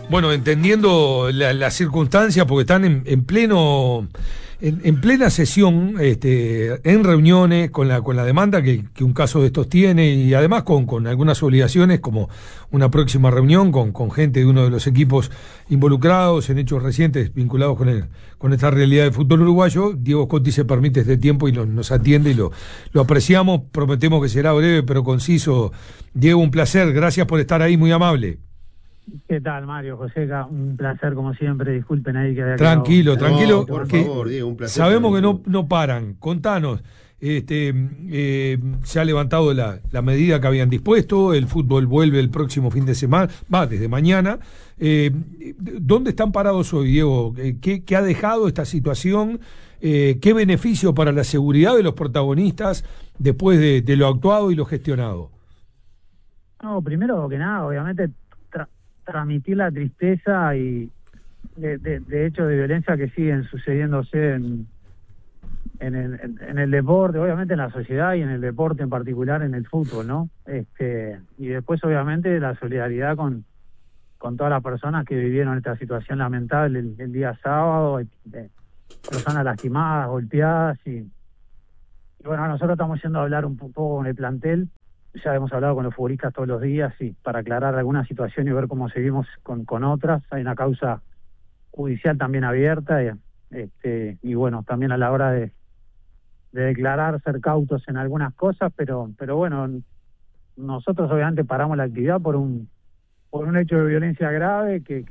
Bueno, entendiendo la circunstancia, porque están en plena sesión, en reuniones con la demanda que un caso de estos tiene, y además con algunas obligaciones, como una próxima reunión con gente de uno de los equipos involucrados en hechos recientes vinculados con esta realidad del fútbol uruguayo. Diego Scotti se permite este tiempo y nos atiende, y lo apreciamos. Prometemos que será breve pero conciso. Diego, un placer, gracias por estar ahí, muy amable. ¿Qué tal, Mario? Joseca, un placer como siempre. Disculpen ahí que había Tranquilo, quedado... tranquilo. No, por favor, Diego, un placer. Sabemos que no paran. Contanos, se ha levantado la medida que habían dispuesto, el fútbol vuelve el próximo fin de semana, desde mañana. ¿Dónde están parados hoy, Diego? ¿Qué ha dejado esta situación? ¿Qué beneficio para la seguridad de los protagonistas después de lo actuado y lo gestionado? No, primero que nada, obviamente, transmitir la tristeza y de hechos de violencia que siguen sucediéndose en el deporte, obviamente en la sociedad y en el deporte en particular, en el fútbol, ¿no? Y después, obviamente, la solidaridad con todas las personas que vivieron esta situación lamentable el día sábado, personas lastimadas, golpeadas, y bueno, nosotros estamos yendo a hablar un poco con el plantel. Ya hemos hablado con los futbolistas todos los días, y para aclarar alguna situación y ver cómo seguimos con otras. Hay una causa judicial también abierta, y bueno, también a la hora de declarar, ser cautos en algunas cosas, pero bueno, nosotros obviamente paramos la actividad por un hecho de violencia grave que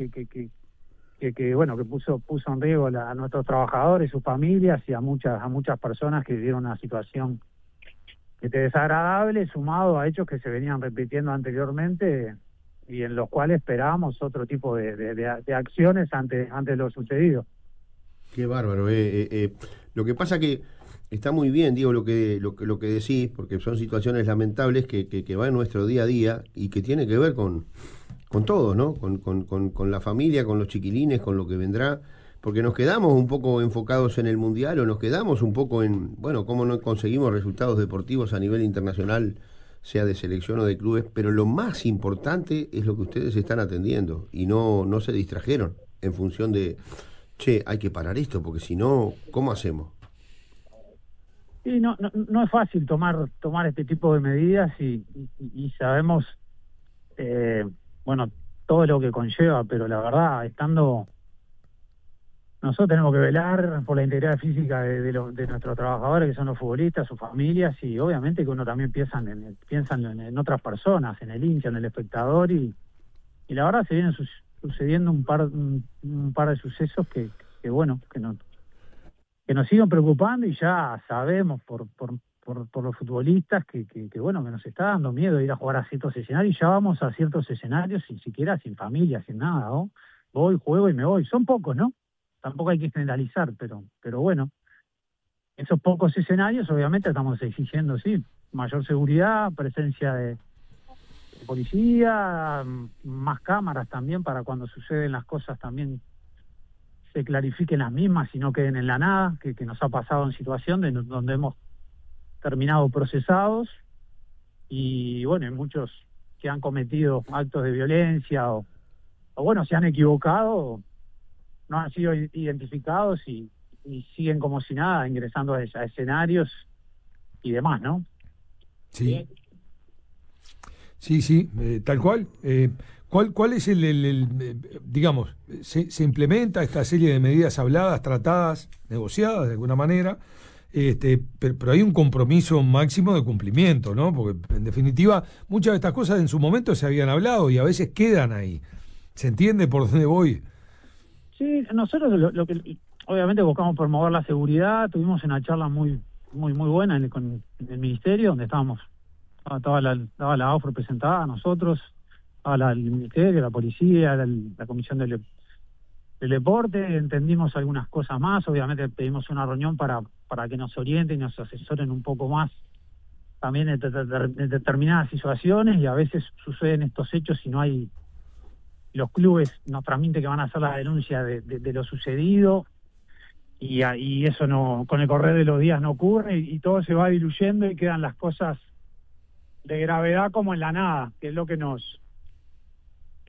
bueno, que puso en riesgo a nuestros trabajadores, sus familias, y a muchas personas que vivieron una situación desagradable, sumado a hechos que se venían repitiendo anteriormente, y en los cuales esperábamos otro tipo de acciones ante lo sucedido. Qué bárbaro. Lo que pasa que está muy bien, Diego, lo que decís, porque son situaciones lamentables que van en nuestro día a día y que tiene que ver con todo, ¿no? Con la familia, con los chiquilines, con lo que vendrá, porque nos quedamos un poco enfocados en el Mundial, o nos quedamos un poco en, bueno, cómo no conseguimos resultados deportivos a nivel internacional, sea de selección o de clubes, pero lo más importante es lo que ustedes están atendiendo, y no se distrajeron en función de, che, hay que parar esto, porque si no, ¿cómo hacemos? Sí, no es fácil tomar este tipo de medidas, y sabemos, bueno, todo lo que conlleva, pero la verdad, nosotros tenemos que velar por la integridad física de nuestros trabajadores, que son los futbolistas, sus familias, y obviamente que uno también piensa en otras personas, en el hincha, en el espectador, y la verdad se vienen sucediendo un par de sucesos que bueno, que nos siguen preocupando, y ya sabemos por los futbolistas que bueno, que nos está dando miedo ir a jugar a ciertos escenarios. Ya vamos a ciertos escenarios sin siquiera, sin familia, sin nada, ¿no? Voy, juego y me voy. Son pocos, ¿no? Tampoco hay que generalizar, pero bueno, esos pocos escenarios obviamente estamos exigiendo, sí, mayor seguridad, presencia de policía, más cámaras también, para cuando suceden las cosas también se clarifiquen las mismas y no queden en la nada, que nos ha pasado en situación donde hemos terminado procesados, y bueno, hay muchos que han cometido actos de violencia o bueno, se han equivocado, no han sido identificados, y siguen como si nada, ingresando a escenarios y demás, ¿no? Sí. Sí, tal cual. ¿Cuál es digamos, se implementa esta serie de medidas habladas, tratadas, negociadas de alguna manera, pero hay un compromiso máximo de cumplimiento, ¿no? Porque en definitiva muchas de estas cosas en su momento se habían hablado y a veces quedan ahí. ¿Se entiende por dónde voy? Sí, nosotros lo que obviamente buscamos promover la seguridad. Tuvimos una charla muy buena con el ministerio, donde estaba la AUF representada, nosotros, estaba el ministerio, la policía, la comisión del deporte. Entendimos algunas cosas más, obviamente pedimos una reunión para que nos orienten y nos asesoren un poco más también en determinadas situaciones, y a veces suceden estos hechos y no hay, los clubes nos transmiten que van a hacer la denuncia de lo sucedido, y eso no, con el correr de los días no ocurre, y todo se va diluyendo y quedan las cosas de gravedad como en la nada, que es lo que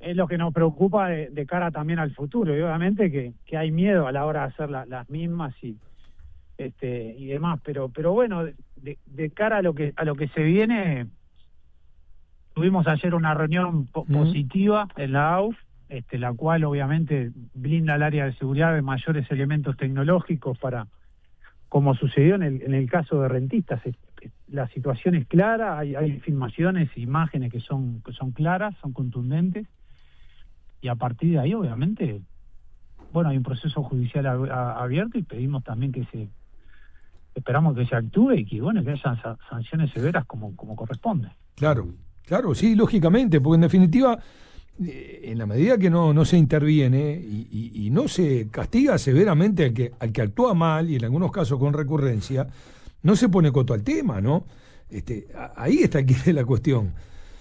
es lo que nos preocupa de cara también al futuro, y obviamente que hay miedo a la hora de hacer las mismas y demás, pero bueno, de cara a lo que se viene, tuvimos ayer una reunión positiva en la AUF, la cual obviamente blinda el área de seguridad de mayores elementos tecnológicos para, como sucedió en el caso de Rentistas. La situación es clara, hay filmaciones, imágenes que son claras, son contundentes, y a partir de ahí obviamente, bueno, hay un proceso judicial abierto, y pedimos también esperamos que se actúe y que bueno, que haya sanciones severas como corresponde. Claro, sí, lógicamente, porque en definitiva, en la medida que no se interviene y no se castiga severamente al que actúa mal, y en algunos casos con recurrencia, no se pone coto al tema, ¿no? Ahí está aquí la cuestión.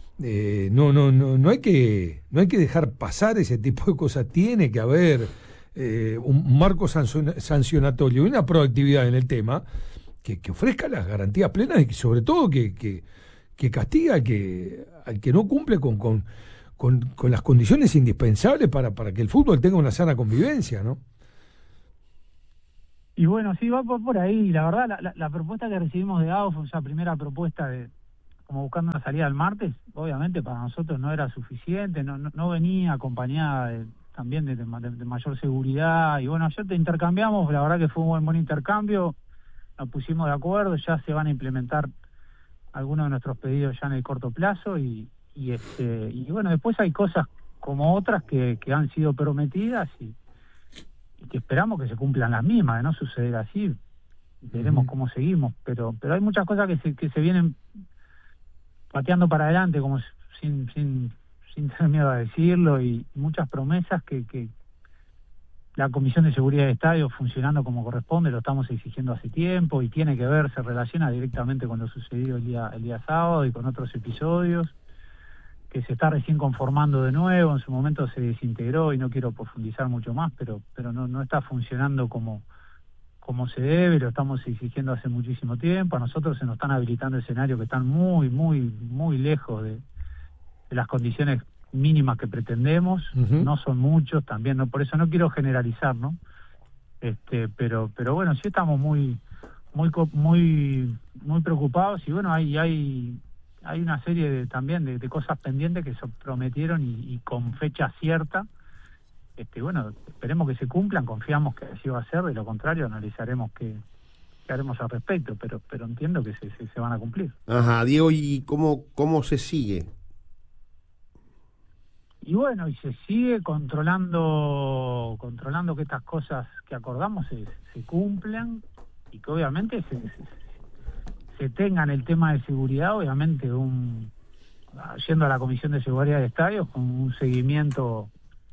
No hay que dejar pasar ese tipo de cosas. Tiene que haber un marco sancionatorio y una proactividad en el tema que ofrezca las garantías plenas y sobre todo que castiga al que no cumple con las condiciones indispensables para que el fútbol tenga una sana convivencia, ¿no? Y bueno, sí, va por ahí. La verdad, la propuesta que recibimos de AUF, esa primera propuesta como buscando una salida el martes, obviamente para nosotros no era suficiente, no venía acompañada también de mayor seguridad. Y bueno, ayer te intercambiamos, la verdad que fue un buen intercambio, nos pusimos de acuerdo, ya se van a implementar algunos de nuestros pedidos ya en el corto plazo, y bueno, después hay cosas como otras que han sido prometidas y que esperamos que se cumplan las mismas. De no suceder así, veremos cómo seguimos, pero hay muchas cosas que se vienen pateando para adelante, como sin tener miedo a decirlo, y muchas promesas que la Comisión de Seguridad de Estadios funcionando como corresponde, lo estamos exigiendo hace tiempo, y tiene que ver, se relaciona directamente con lo sucedido el día sábado y con otros episodios, que se está recién conformando de nuevo. En su momento se desintegró y no quiero profundizar mucho más, pero no está funcionando como se debe, lo estamos exigiendo hace muchísimo tiempo. A nosotros se nos están habilitando escenarios que están muy, muy, muy lejos de las condiciones mínimas que pretendemos. No son muchos también, no, por eso no quiero generalizar, ¿no? Pero bueno, sí estamos muy preocupados, y bueno, hay una serie también de cosas pendientes que se prometieron y con fecha cierta. Bueno, esperemos que se cumplan, confiamos que así va a ser, de lo contrario analizaremos qué haremos al respecto, pero entiendo que se van a cumplir. Ajá, Diego, ¿y cómo se sigue? Y bueno, y se sigue controlando que estas cosas que acordamos se cumplan, y que obviamente se tengan el tema de seguridad, obviamente yendo a la Comisión de Seguridad de Estadios con un seguimiento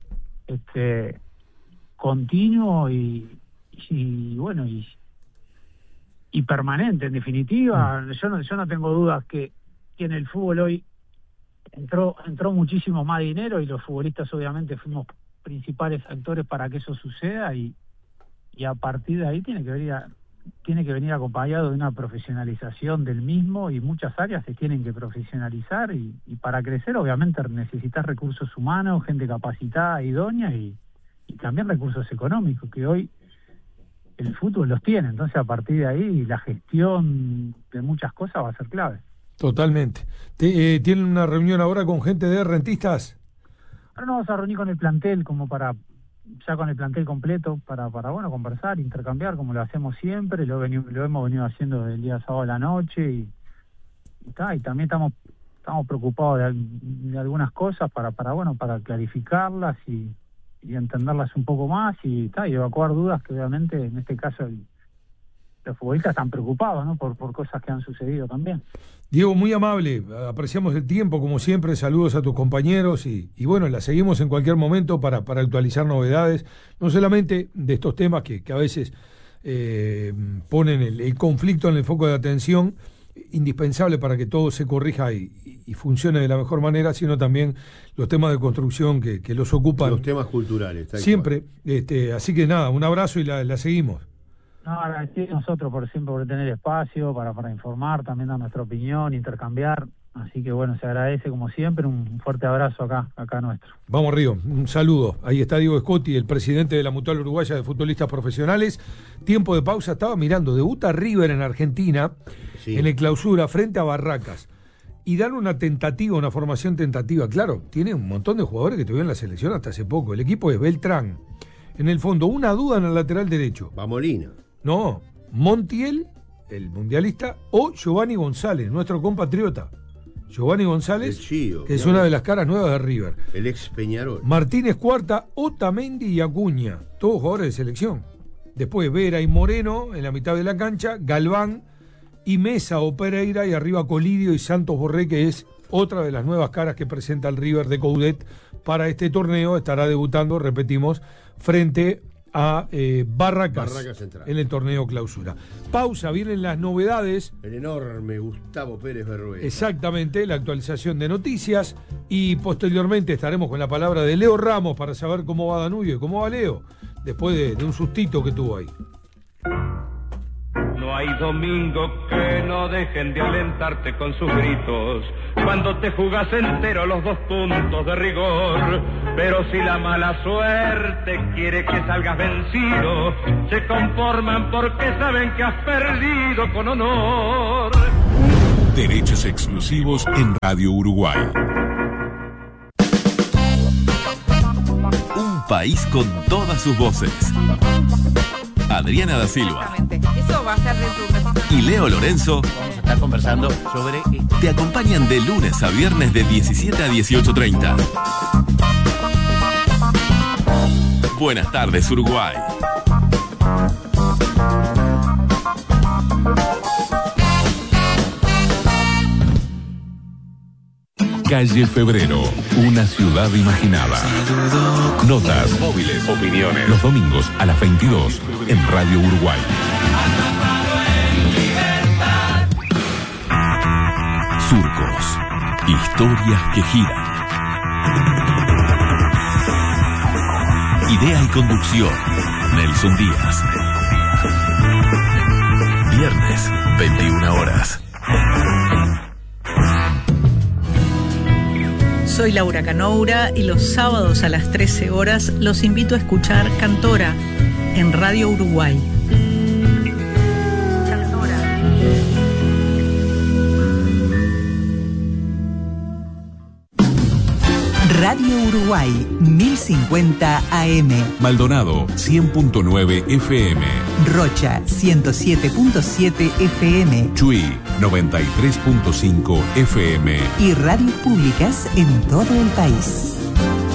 continuo y bueno y permanente, en definitiva. Yo no tengo dudas que en el fútbol hoy entró muchísimo más dinero, y los futbolistas obviamente fuimos principales actores para que eso suceda, y a partir de ahí tiene que venir acompañado de una profesionalización del mismo, y muchas áreas se tienen que profesionalizar, y para crecer obviamente necesitas recursos humanos, gente capacitada, idónea, y también recursos económicos, que hoy el fútbol los tiene. Entonces a partir de ahí la gestión de muchas cosas va a ser clave. Totalmente. ¿Tienen una reunión ahora con gente de Rentistas? Ahora nos vamos a reunir con el plantel, ya con el plantel completo, para bueno, conversar, intercambiar, como lo hacemos siempre. Lo hemos venido haciendo desde el día sábado a la noche, y también estamos preocupados de algunas cosas para clarificarlas y entenderlas un poco más, y evacuar dudas que obviamente en este caso los futbolistas están preocupados, ¿no? por cosas que han sucedido también. Diego, muy amable, apreciamos el tiempo, como siempre. Saludos a tus compañeros, y bueno, la seguimos en cualquier momento para actualizar novedades, no solamente de estos temas que a veces ponen el conflicto en el foco de atención, indispensable para que todo se corrija y funcione de la mejor manera, sino también los temas de construcción que los ocupan. Los temas culturales. Siempre. Así que nada, un abrazo y la seguimos. No, agradecer a nosotros por tener espacio para informar, también dar nuestra opinión, intercambiar. Así que bueno, se agradece como siempre, un fuerte abrazo acá nuestro. Vamos Río, un saludo. Ahí está Diego Scotti, el presidente de la Mutual Uruguaya de Futbolistas Profesionales. Tiempo de pausa, estaba mirando, debuta River en Argentina, sí, en el Clausura frente a Barracas. Y dan una formación tentativa. Claro, tiene un montón de jugadores que tuvieron en la selección hasta hace poco. El equipo es Beltrán. En el fondo, una duda en el lateral derecho. Va Molina. No, Montiel, el mundialista, o Giovanni González, nuestro compatriota. Giovanni González, Chío, que es una de las caras nuevas de River. El ex Peñarol. Martínez Cuarta, Otamendi y Acuña, todos jugadores de selección. Después Vera y Moreno en la mitad de la cancha, Galván y Mesa o Pereira, y arriba Colidio y Santos Borré, que es otra de las nuevas caras que presenta el River de Coudet para este torneo. Estará debutando, repetimos, frente a Barracas en el torneo Clausura. Pausa, vienen las novedades. El enorme Gustavo Pérez Berrueta. Exactamente, la actualización de noticias, y posteriormente estaremos con la palabra de Leo Ramos para saber cómo va Danubio y cómo va Leo, después de un sustito que tuvo ahí. No hay domingo que no dejen de alentarte con sus gritos cuando te jugás entero los 2 puntos de rigor. Pero si la mala suerte quiere que salgas vencido, se conforman porque saben que has perdido con honor. Derechos exclusivos en Radio Uruguay. Un país con todas sus voces. Adriana da Silva. Eso va a ser de y Leo Lorenzo vamos a estar conversando sobre... te acompañan de lunes a viernes de 17 a 18:30. Buenas tardes, Uruguay. Calle Febrero, una ciudad imaginada. Notas, móviles, opiniones. Los domingos a las 22 en Radio Uruguay. Surcos, historias que giran. Idea y conducción, Nelson Díaz. Viernes, 21 horas. Soy Laura Canoura y los sábados a las 13 horas los invito a escuchar Cantora en Radio Uruguay. Radio Uruguay, 1050 AM. Maldonado, 100.9 FM. Rocha, 107.7 FM. Chuy, 93.5 FM. Y radios públicas en todo el país.